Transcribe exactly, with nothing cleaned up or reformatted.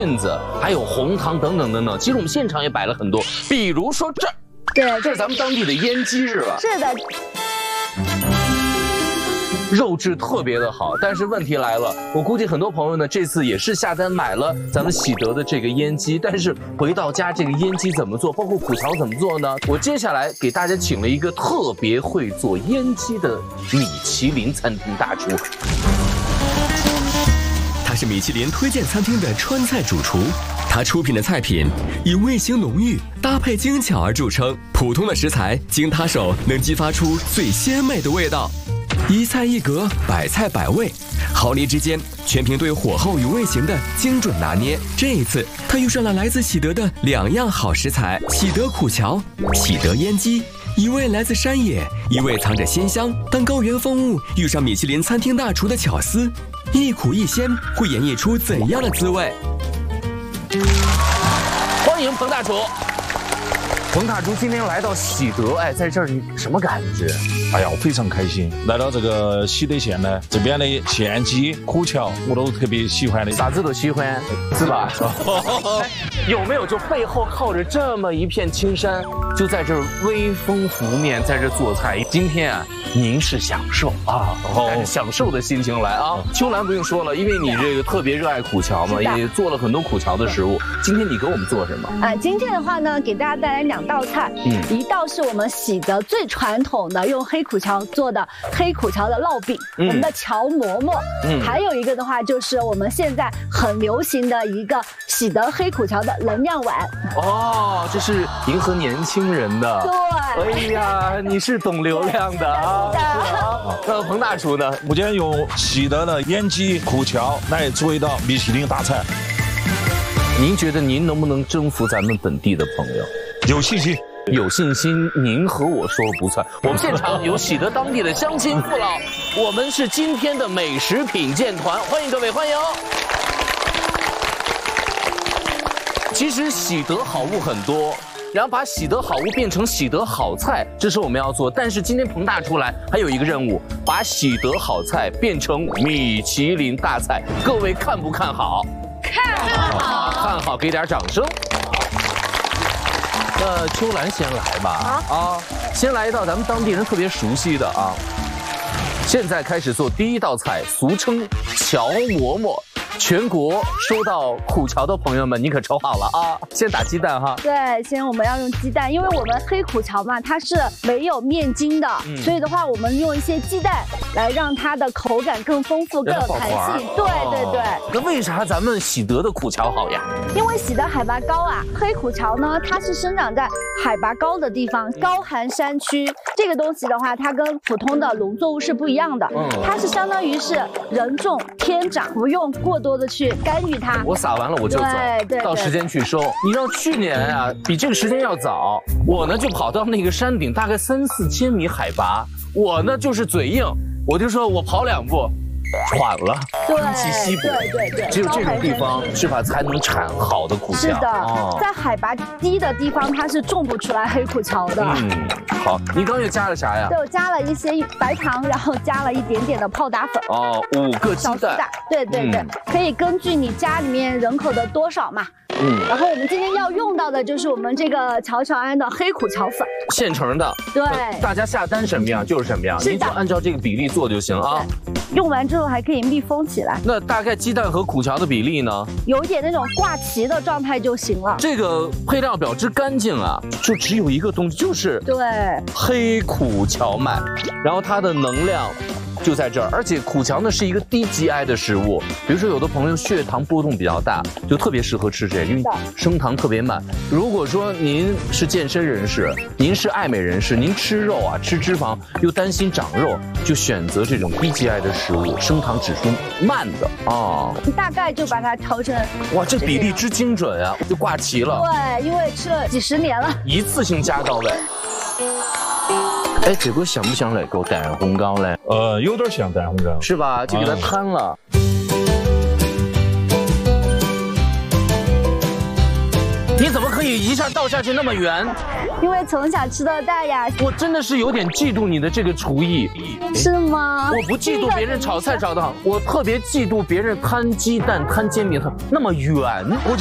菌子，还有红糖等等等等。其实我们现场也摆了很多，比如说这儿， 对， 这是咱们当地的腌鸡是吧？ 是的。 肉质特别的好，但是问题来了，我估计很多朋友呢这次也是下单买了咱们喜德的这个腌鸡，但是回到家这个腌鸡怎么做，包括苦荞怎么做呢？我接下来给大家请了一个特别会做腌鸡的米其林餐厅大厨， 他是米其林推荐餐厅的川菜主厨，他出品的菜品以味型浓郁、搭配精巧而著称，普通的食材经他手能激发出最鲜美的味道。 一菜一格，百菜百味，毫厘之间全凭对火候与味型的精准拿捏。这一次，他遇上了来自喜德的两样好食材：喜德苦荞、喜德腌鸡。一位来自山野，一位藏着鲜香。当高原风物遇上米其林餐厅大厨的巧思，一苦一鲜，会演绎出怎样的滋味？ 欢迎彭大厨。 彭大厨今天来到喜德，哎，在这儿你什么感觉？ 哎呀，我非常开心，来到这个喜德县呢，这边的鲜鸡、苦荞我都特别喜欢的， 啥子都喜欢，是吧？有没有就背后靠着这么一片青山，就在这儿微风拂面，在这做菜？今天啊，您是享受啊，带着享受的心情来啊。秋兰不用说了，因为你这个特别热爱苦荞嘛，也做了很多苦荞的食物。今天你给我们做什么？ 呃，今天的话呢，给大家带来两道菜，嗯，一道是我们喜德最传统的用黑苦荞做的黑苦荞的烙饼，嗯、我们的荞馍馍，嗯，还有一个的话就是我们现在很流行的一个喜德黑苦荞的能量碗。 哦，这是迎合年轻人的。 对。 哎呀，你是懂流量的啊。是啊。那彭大厨呢？ 我今天用喜德的腌鸡、苦荞来做一道米其林大菜。 您觉得您能不能征服咱们本地的朋友？ 有信心。 有信心，您和我说了不算。我们现场有喜德当地的乡亲父老，我们是今天的美食品鉴团，欢迎各位，欢迎。其实喜德好物很多，然后把喜德好物变成喜德好菜，这是我们要做。但是今天彭大厨来还有一个任务，把喜德好菜变成米其林大菜。各位看不看好？ 看好， 看好，给点掌声。 那秋兰先来吧，啊，啊，先来一道咱们当地人特别熟悉的啊。现在开始做第一道菜，俗称荞馍馍。全国收到苦荞的朋友们，你可瞅好了啊！先打鸡蛋哈。 对，先我们要用鸡蛋，因为我们黑苦荞嘛，它是没有面筋的，嗯、所以的话，我们用一些鸡蛋来让它的口感更丰富、更有弹性。对对对。 那为啥咱们喜德的苦荞好呀？ 因为喜德海拔高啊，黑苦荞呢，它是生长在海拔高的地方，高寒山区。这个东西的话，它跟普通的农作物是不一样的，嗯、它是相当于是人种天长，不用过多的去干预它。 我撒完了我就走， 对对， 到时间去收。你知道去年啊，比这个时间要早，我呢就跑到那个山顶，大概三四千米海拔，我呢就是嘴硬，我就说我跑两步。 喘了， 对， 中气稀薄， 对对对， 只有这种地方是吧，才能产好的苦荞。 是的，哦、在海拔低的地方，它是种不出来黑苦荞的。 嗯，好，你刚刚又加了啥呀？ 对，我加了一些白糖，然后加了一点点的泡打粉。 哦，五个鸡蛋。小鸡蛋，对对对，嗯、可以根据你家里面人口的多少嘛。嗯，然后我们今天要用到的就是我们这个乔乔安的黑苦荞粉， 现成的。 对， 大家下单什么样就是什么样，您就按照这个比例做就行啊。 用完之后还可以密封起来。 那大概鸡蛋和苦荞的比例呢？ 有一点那种挂旗的状态就行了。 这个配料表之干净啊，就只有一个东西，就是对黑苦荞麦，然后它的能量。 就在这儿，而且苦荞呢是一个低 G I 的食物，比如说有的朋友血糖波动比较大，就特别适合吃这个，因为升糖特别慢。如果说您是健身人士，您是爱美人士，您吃肉啊吃脂肪又担心长肉，就选择这种低 G I 的食物，升糖指数慢的啊。 大概就把它调成哇，这比例之精准啊，就挂齐了。 对，因为吃了几十年了， 一次性加到位。 哎，这个像不像那个蛋烘糕嘞？ 呃，有点像蛋烘糕， 是吧？就给它摊了。你怎么可以？ 可以一下倒下去那么圆？ 因为从小吃到大呀。 我真的是有点嫉妒你的这个厨艺。 是吗？ 我不嫉妒别人炒菜炒得好，我特别嫉妒别人摊鸡蛋、摊煎饼，它那么圆。我